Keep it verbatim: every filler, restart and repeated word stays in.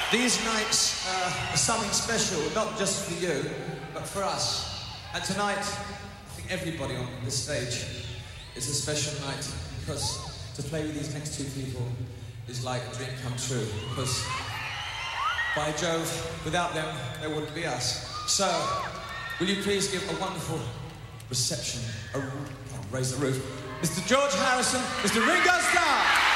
These nights uh, are something special, not just for you, but for us. And tonight, I think everybody on this stage is a special night, because to play with these next two people is like a dream come true. Because, by Jove, without them, there wouldn't be us. So, will you please give a wonderful reception, a, oh, raise the roof, Mister George Harrison, Mister Ringo Starr!